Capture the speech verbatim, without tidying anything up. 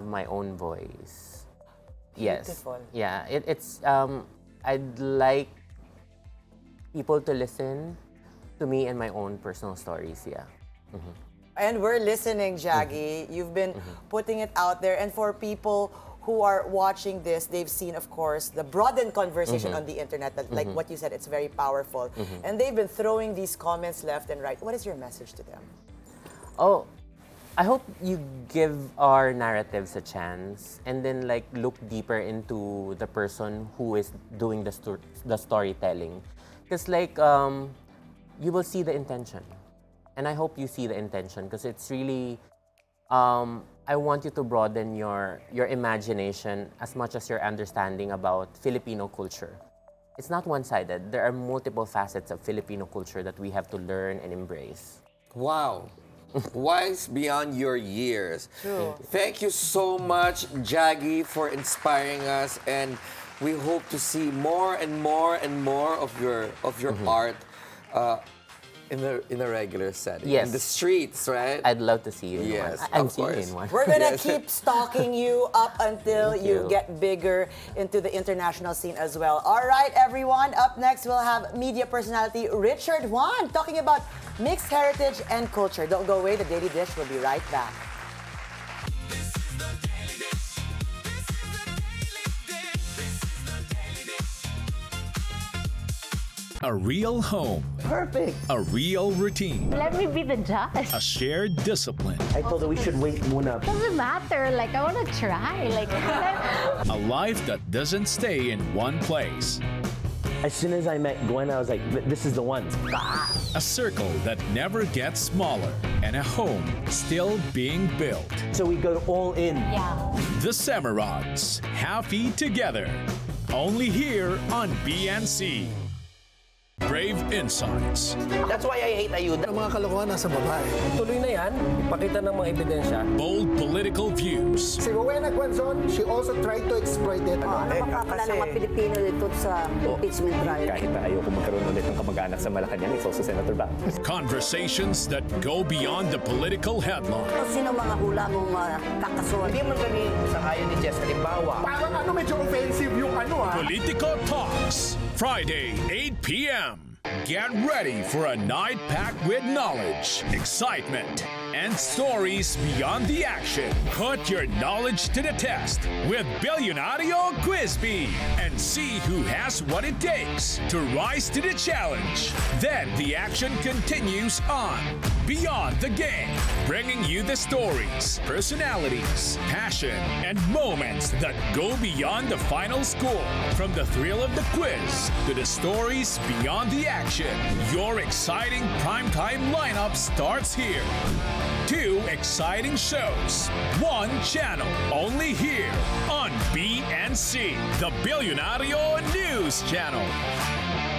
my own voice. Yes. Beautiful. Yeah, it, it's, um, I'd like people to listen to me and my own personal stories, yeah. Mm-hmm. And we're listening, Jaggy. Mm-hmm. You've been mm-hmm. putting it out there. And for people who are watching this, they've seen, of course, the broadened conversation mm-hmm. on the internet. That, like mm-hmm. what you said, it's very powerful. Mm-hmm. And they've been throwing these comments left and right. What is your message to them? Oh, I hope you give our narratives a chance and then like look deeper into the person who is doing the, sto- the storytelling. Because like, um, you will see the intention. And I hope you see the intention because it's really, um, I want you to broaden your, your imagination as much as your understanding about Filipino culture. It's not one-sided. There are multiple facets of Filipino culture that we have to learn and embrace. Wow. Wise beyond your years. True. Thank you so much, Jaggy, for inspiring us, and we hope to see more and more and more of your of your mm-hmm. art uh, in a in a regular setting. Yes. In the streets, right? I'd love to see you in yes, one. I'm of seeing course. you in one. We're gonna yes. keep stalking you up until you. you get bigger into the international scene as well. All right, everyone. Up next, we'll have media personality Richard Juan talking about mixed heritage and culture. Don't go away. The Daily Dish will be right back. A real home. Perfect. A real routine. Let me be the judge. A shared discipline. I told her we should wait muna. Doesn't matter. Like, I want to try. Like, a life that doesn't stay in one place. As soon as I met Gwen, I was like, this is the one. A circle that never gets smaller. And a home still being built. So we go all in. Yeah. The Semerods. Happy together. Only here on B N C. Brave Insights. That's why I hate ayuda. Ang mga kalokohan nasa babae. Tuloy na yan. Ipakita ng mga ebidensya. Bold political views. Si Rowena Guanzon, she also tried to exploit it. Ah, eh, napakakala ng mga Pilipino dito sa impeachment trial. Kahit na ayoko magkaroon ulit ng kamag-anak sa Malacanang, it's also Senator Bang. Conversations that go beyond the political headline. Sino mga hula mong uh, kakasuhan? Hindi mo kami sangayon ni Jess, halimbawa. Parang ano, medyo offensive yung ano ah. Politico Talks, Friday, eight p.m. Get ready for a night packed with knowledge, excitement, and stories beyond the action. Put your knowledge to the test with Billionario Quiz Bee and see who has what it takes to rise to the challenge. Then the action continues on Beyond the Game, bringing you the stories, personalities, passion, and moments that go beyond the final score. From the thrill of the quiz to the stories beyond the action, your exciting primetime lineup starts here. Two exciting shows, one channel, only here on B N C, the Billionario News Channel.